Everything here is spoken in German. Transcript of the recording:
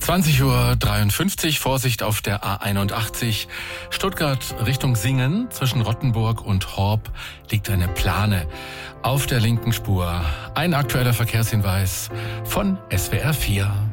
20:53 Uhr, Vorsicht auf der A81 Stuttgart Richtung Singen. Zwischen Rottenburg und Horb liegt eine Plane auf der linken Spur. Ein aktueller Verkehrshinweis von SWR 4.